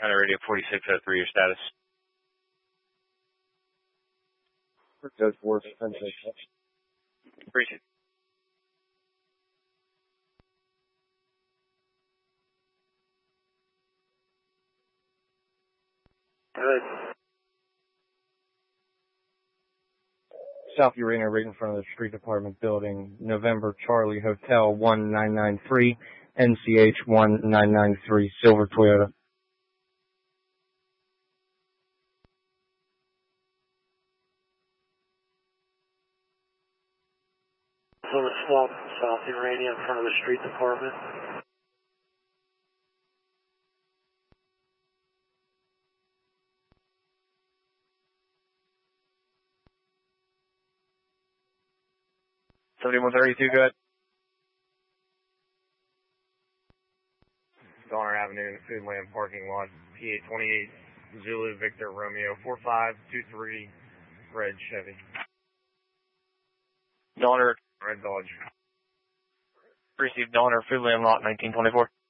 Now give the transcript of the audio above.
County Radio 4603, your status. Judge Worth, Appreciate it. Good. South Urania, right in front of the Street Department building, November Charlie Hotel 1993, NCH 1993, Silver Toyota. Plymouth Swamp, South Urania in front of the Street Department. $7132, go ahead. Donner Avenue, Foodland parking lot, PA 28, Zulu, Victor, Romeo, 4523, red Chevy. Donner. Red Dodge. Received Donner, Foodland lot, 1924.